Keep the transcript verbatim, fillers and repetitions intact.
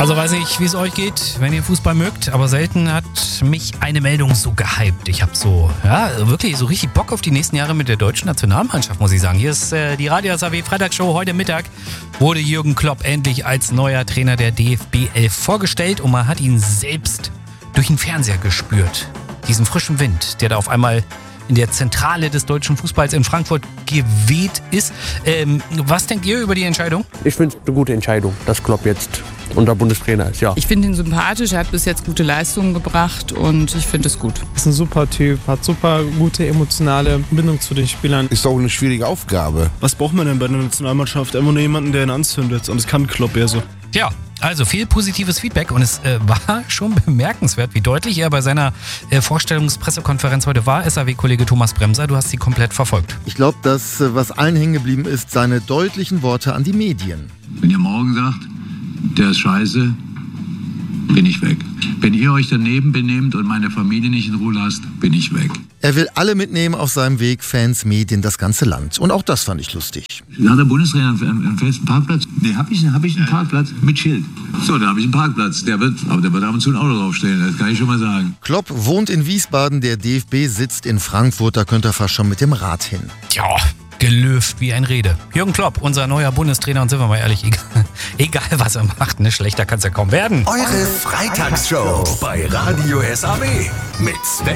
Also weiß nicht, wie es euch geht, wenn ihr Fußball mögt, aber selten hat mich eine Meldung so gehypt. Ich habe so, ja, wirklich so richtig Bock auf die nächsten Jahre mit der deutschen Nationalmannschaft, muss ich sagen. Hier ist äh, die Radio S A W Freitagsshow. Heute Mittag wurde Jürgen Klopp endlich als neuer Trainer der D F B elf vorgestellt und man hat ihn selbst durch den Fernseher gespürt. Diesen frischen Wind, der da auf einmal in der Zentrale des deutschen Fußballs in Frankfurt geweht ist. Ähm, was denkt ihr über die Entscheidung? Ich finde es eine gute Entscheidung, dass Klopp jetzt unser Bundestrainer ist, ja. Ich finde ihn sympathisch, er hat bis jetzt gute Leistungen gebracht und ich finde es gut. Ist ein super Typ, hat super gute emotionale Bindung zu den Spielern. Ist auch eine schwierige Aufgabe. Was braucht man denn bei der Nationalmannschaft? Einfach nur jemanden, der ihn anzündet. Und das kann Klopp eher so. Ja, also viel positives Feedback und es äh, war schon bemerkenswert, wie deutlich er bei seiner äh, Vorstellungspressekonferenz heute war. S A W-Kollege Thomas Bremser, du hast sie komplett verfolgt. Ich glaube, dass was allen hängen geblieben ist, seine deutlichen Worte an die Medien. Wenn ihr morgen sagt, der ist scheiße, bin ich weg. Wenn ihr euch daneben benehmt und meine Familie nicht in Ruhe lasst, bin ich weg. Er will alle mitnehmen auf seinem Weg, Fans, Medien, das ganze Land. Und auch das fand ich lustig. Hat der Bundestrainer einen, einen festen Parkplatz? Nee, habe ich, hab ich einen Parkplatz mit Schild. So, da habe ich einen Parkplatz. Der wird, aber der wird ab und zu ein Auto draufstellen, das kann ich schon mal sagen. Klopp wohnt in Wiesbaden, der D F B sitzt in Frankfurt, da könnte er fast schon mit dem Rad hin. Ja, gelöft wie ein Rede. Jürgen Klopp, unser neuer Bundestrainer, und sind wir mal ehrlich, egal, egal was er macht, ne, schlechter kann es ja kaum werden. Eure Freitagsshow bei Radio S A W mit Sven